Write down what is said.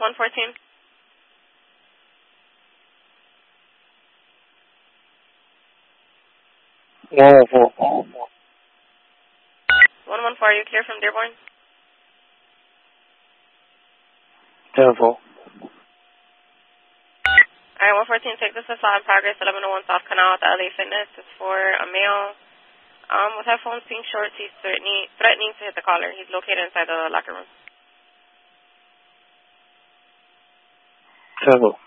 114. 114. 114, are you clear from Dearborn? 10-4. Alright, 114, take this assault in progress, 1101 South Canal at the LA Fitness. It's for a male with headphones, pink shorts. He's threatening to hit the caller. He's located inside the locker room. 10-4.